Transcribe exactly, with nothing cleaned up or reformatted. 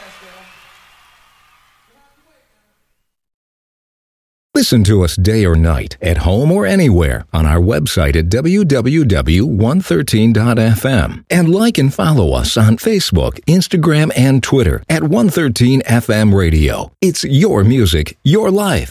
Listen to us day or night, at home or anywhere, on our website at w w w dot one thirteen dot f m. And like and follow us on Facebook, Instagram, and Twitter at one thirteen F M Radio. It's your music, your life.